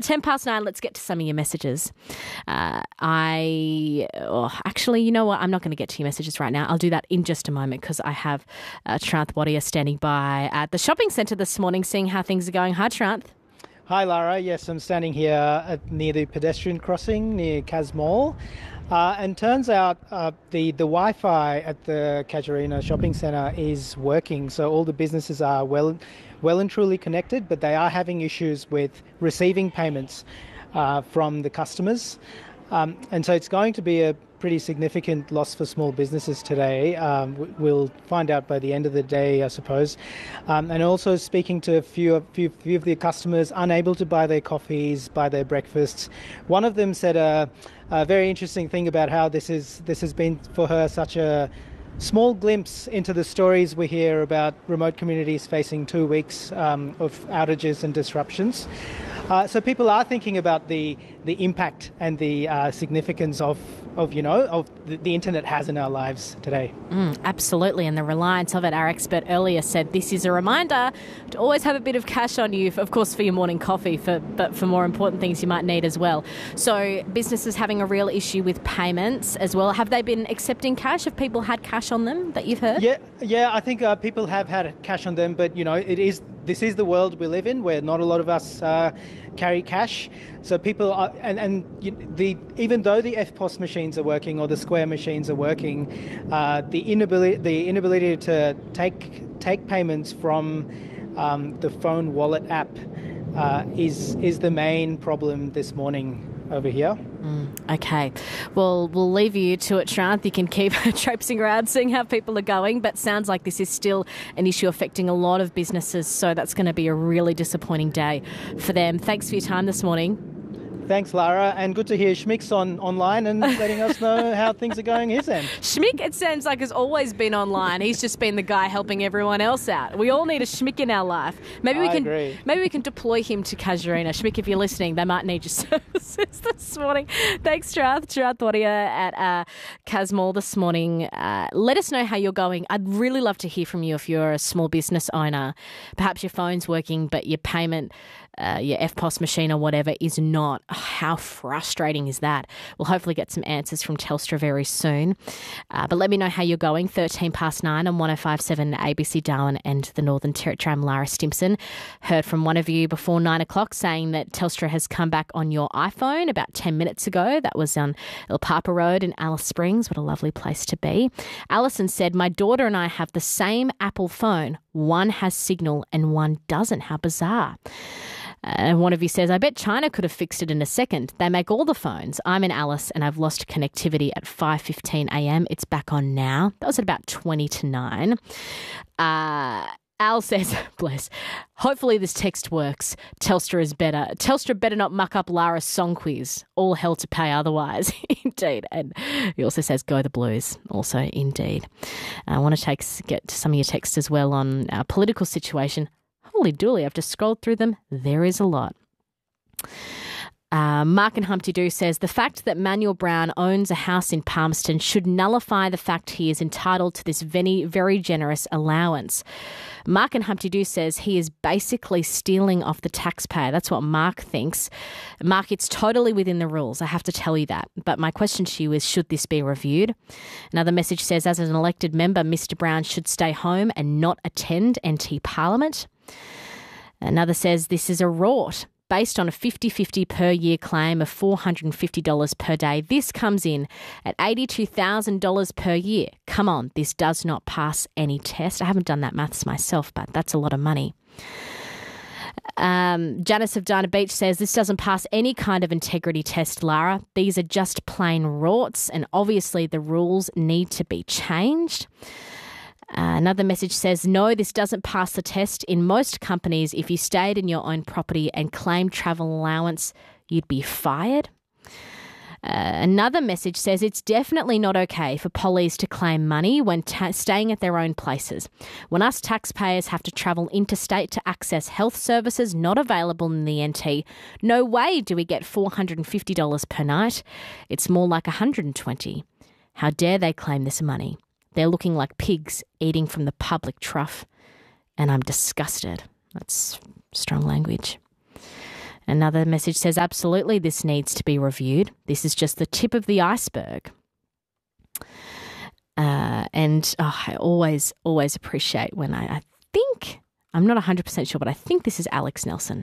10 past 9, let's get to some of your messages. Actually, you know what? I'm not going to get to your messages right now. I'll do that in just a moment because I have Tranth Wadia standing by at the shopping centre this morning, seeing how things are going. Hi, Tranth. Hi, Lara. Yes, I'm standing here near the pedestrian crossing near Cas Mall. And turns out the Wi-Fi at the Casuarina Shopping Centre is working. So all the businesses are well and truly connected, but they are having issues with receiving payments from the customers. And so it's going to be a pretty significant loss for small businesses today. We'll find out by the end of the day, I suppose. And also speaking to a few of the customers unable to buy their coffees, buy their breakfasts. One of them said a very interesting thing about how this has been for her such a small glimpse into the stories we hear about remote communities facing 2 weeks of outages and disruptions. So people are thinking about the impact and the significance of the internet has in our lives today. Absolutely, and the reliance of it. Our expert earlier said this is a reminder to always have a bit of cash on you, of course, for your morning coffee, but for more important things you might need as well. So businesses having a real issue with payments as well. Have they been accepting cash? Have people had cash on them that you've heard? Yeah, I think people have had cash on them, but this is the world we live in, where not a lot of us carry cash. So people are, even though the EFTPOS machines are working or the Square machines are working, the inability to take payments from the phone wallet app is the main problem this morning over here. Okay. Well, we'll leave you to it, Tranth. You can keep traipsing around, seeing how people are going, but sounds like this is still an issue affecting a lot of businesses, so that's going to be a really disappointing day for them. Thanks for your time this morning. Thanks, Lara, and good to hear Schmick's online and letting us know how things are going his end. Schmick, it sounds like, has always been online. He's just been the guy helping everyone else out. We all need a Schmick in our life. Maybe we can deploy him to Casuarina. Schmick, if you're listening, they might need your services this morning. Thanks, Tranth Wadia at Cas Mall this morning. Let us know how you're going. I'd really love to hear from you if you're a small business owner. Perhaps your phone's working, but your payment, your EFTPOS machine or whatever is not. How frustrating is that? We'll hopefully get some answers from Telstra very soon. But let me know how you're going. 13 past 9 on 105.7 ABC Darwin and the Northern Territory. I'm Lara Stimpson. Heard from one of you before 9 o'clock saying that Telstra has come back on your iPhone about 10 minutes ago. That was on El Papa Road in Alice Springs. What a lovely place to be. Alison said, my daughter and I have the same Apple phone. One has signal and one doesn't. How bizarre. And one of you says, I bet China could have fixed it in a second. They make all the phones. I'm in Alice and I've lost connectivity at 5:15 a.m. It's back on now. That was at about 20 to 9. Al says, bless, hopefully this text works. Telstra is better. Telstra better not muck up Lara's song quiz. All hell to pay otherwise. Indeed. And he also says, go the Blues. Also, indeed. I want to get to some of your texts as well on our political situation. Holy dooly, I've just scrolled through them. There is a lot. Mark and Humpty Doo says, the fact that Manuel Brown owns a house in Palmerston should nullify the fact he is entitled to this very, very generous allowance. Mark and Humpty Doo says he is basically stealing off the taxpayer. That's what Mark thinks. Mark, it's totally within the rules. I have to tell you that. But my question to you is, should this be reviewed? Another message says, as an elected member, Mr. Brown should stay home and not attend NT Parliament. Another says, this is a rort. Based on a 50-50 per year claim of $450 per day, this comes in at $82,000 per year. Come on, this does not pass any test. I haven't done that maths myself, but that's a lot of money. Janice of Dana Beach says, this doesn't pass any kind of integrity test, Lara. These are just plain rorts, and obviously the rules need to be changed. Another message says, no, this doesn't pass the test. In most companies, if you stayed in your own property and claimed travel allowance, you'd be fired. Another message says it's definitely not okay for pollies to claim money when staying at their own places. When us taxpayers have to travel interstate to access health services not available in the NT, no way do we get $450 per night. It's more like $120. How dare they claim this money? They're looking like pigs eating from the public trough, and I'm disgusted. That's strong language. Another message says, absolutely, this needs to be reviewed. This is just the tip of the iceberg. I always appreciate when I think, I'm not 100% sure, but I think this is Alex Nelson.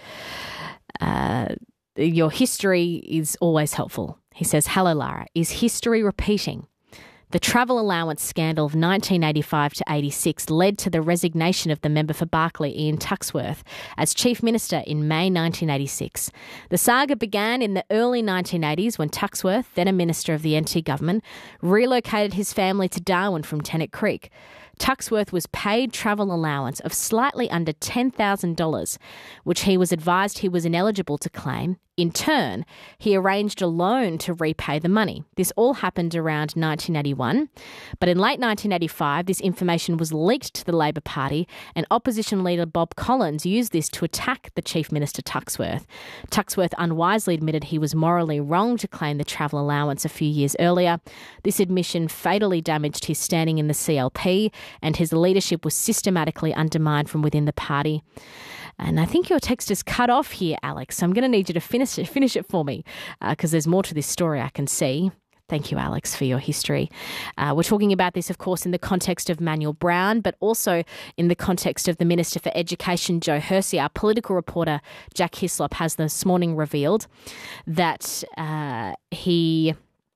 Your history is always helpful. He says, hello, Lara. Is history repeating? The travel allowance scandal of 1985 to 86 led to the resignation of the member for Barkly, Ian Tuxworth, as Chief Minister in May 1986. The saga began in the early 1980s when Tuxworth, then a minister of the NT government, relocated his family to Darwin from Tennant Creek. Tuxworth was paid travel allowance of slightly under $10,000, which he was advised he was ineligible to claim. In turn, he arranged a loan to repay the money. This all happened around 1981, but in late 1985, this information was leaked to the Labor Party, and opposition leader Bob Collins used this to attack the Chief Minister Tuxworth. Tuxworth unwisely admitted he was morally wrong to claim the travel allowance a few years earlier. This admission fatally damaged his standing in the CLP, and his leadership was systematically undermined from within the party. And I think your text is cut off here, Alex. So I'm going to need you to finish it for me because there's more to this story I can see. Thank you, Alex, for your history. We're talking about this, of course, in the context of Manuel Brown, but also in the context of the Minister for Education, Joe Hersey. Our political reporter, Jack Hislop, has this morning revealed that she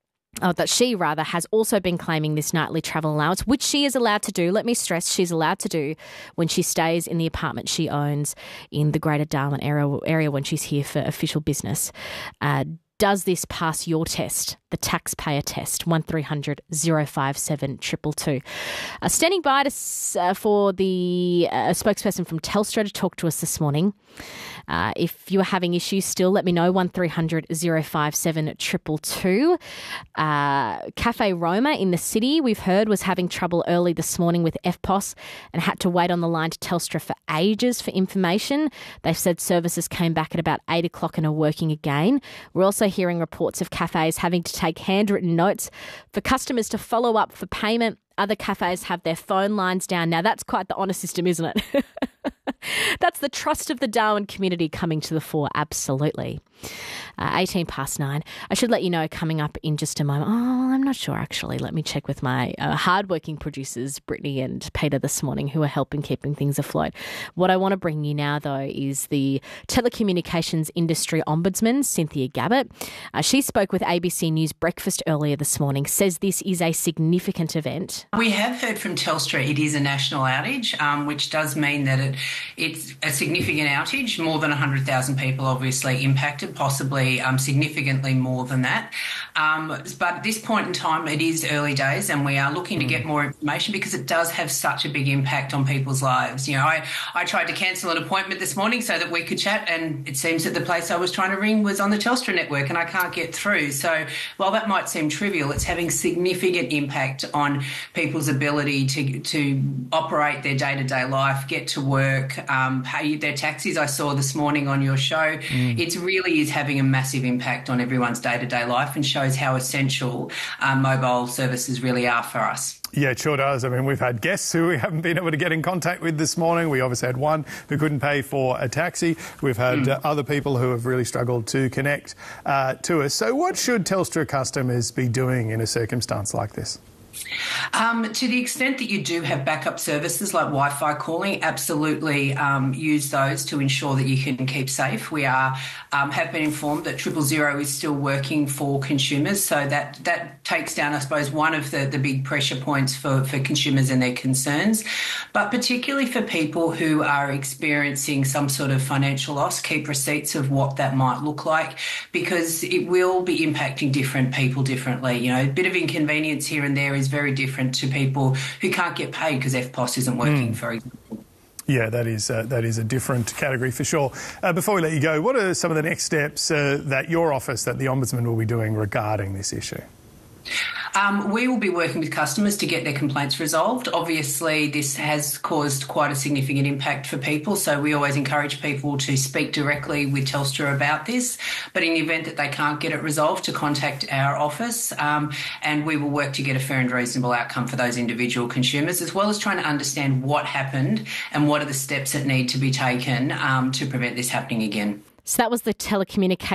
has also been claiming this nightly travel allowance, which she is allowed to do. Let me stress, she's allowed to do when she stays in the apartment she owns in the Greater Darwin area when she's here for official business. Does this pass your test, the taxpayer test? 1300 057 222. Standing by for the spokesperson from Telstra to talk to us this morning. If you are having issues still, let me know, 1300 057 222. Cafe Roma in the city, we've heard, was having trouble early this morning with EFTPOS and had to wait on the line to Telstra for ages for information. They've said services came back at about 8 o'clock and are working again. We're also hearing reports of cafes having to take handwritten notes for customers to follow up for payment. Other cafes have their phone lines down. Now, that's quite the honour system, isn't it? That's the trust of the Darwin community coming to the fore, absolutely. 9:18. I should let you know coming up in just a moment. Oh, I'm not sure, actually. Let me check with my hardworking producers, Brittany and Peter, this morning, who are helping keeping things afloat. What I want to bring you now, though, is the telecommunications industry ombudsman, Cynthia Gabbett. She spoke with ABC News Breakfast earlier this morning, says this is a significant event. We have heard from Telstra it is a national outage, which does mean that it's a significant outage, more than 100,000 people obviously impacted, possibly significantly more than that. But at this point in time, it is early days and we are looking to get more information because it does have such a big impact on people's lives. You know, I tried to cancel an appointment this morning so that we could chat, and it seems that the place I was trying to ring was on the Telstra network and I can't get through. So while that might seem trivial, it's having significant impact on people's ability to operate their day-to-day life, get to work, pay their taxis. I saw this morning on your show. It really is having a massive impact on everyone's day-to-day life and shows how essential mobile services really are for us. Yeah, it sure does. I mean, we've had guests who we haven't been able to get in contact with this morning. We obviously had one who couldn't pay for a taxi. We've had other people who have really struggled to connect to us. So what should Telstra customers be doing in a circumstance like this? To the extent that you do have backup services like Wi-Fi calling, absolutely use those to ensure that you can keep safe. We have been informed that 000 is still working for consumers, so that takes down, I suppose, one of the big pressure points for consumers and their concerns. But particularly for people who are experiencing some sort of financial loss, keep receipts of what that might look like, because it will be impacting different people differently. You know, a bit of inconvenience here and there is very different to people who can't get paid because EFTPOS isn't working, for example. Yeah, that is a different category for sure. Before we let you go, what are some of the next steps that your office, that the Ombudsman will be doing regarding this issue? We will be working with customers to get their complaints resolved. Obviously, this has caused quite a significant impact for people, so we always encourage people to speak directly with Telstra about this. But in the event that they can't get it resolved, to contact our office, and we will work to get a fair and reasonable outcome for those individual consumers, as well as trying to understand what happened and what are the steps that need to be taken to prevent this happening again. So that was the telecommunications